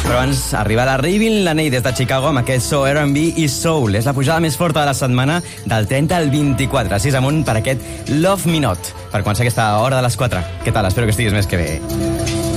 Però abans arriba la Raving Laney des de Chicago amb aquest So R&B i Soul. És la pujada més forta de la setmana, del 30 al 24, 6 amunt per aquest Love Me Not, per començar aquesta hora de les 4. Què tal? Espero que estiguis més que bé.